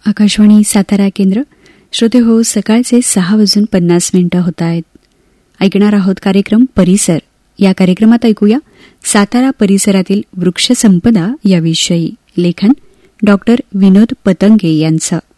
आकाशवाणी सातारा केंद्र. श्रोते हो, सकाळचे 6:50 होत आहेत. ऐकणार आहोत कार्यक्रम परिसर. या कार्यक्रमात ऐकूया सातारा परिसरातील वृक्षसंपदा याविषयी लेखन डॉक्टर विनोद पतंगे यांचं.